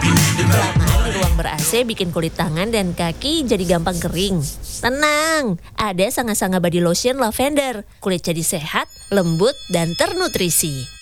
Kelamaan di ruang ber-AC bikin kulit tangan dan kaki jadi gampang kering. Tenang, ada Sanga Sanga Body Lotion Lavender. Kulit jadi sehat, lembut, dan ternutrisi.